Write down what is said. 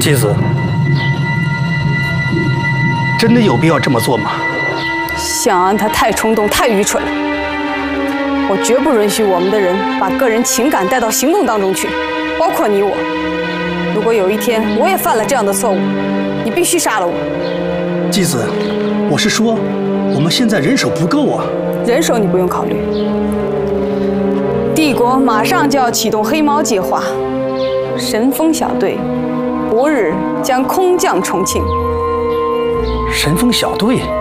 继子，真的有必要这么做吗？ 向安他太冲动，太愚蠢了。我绝不允许我们的人把个人情感带到行动当中去，包括你我。如果有一天我也犯了这样的错误，你必须杀了我。 继子，我是说，我们现在人手不够啊。 人手你不用考虑，帝国马上就要启动黑猫计划，神风小队不日将空降重庆。 神风小队。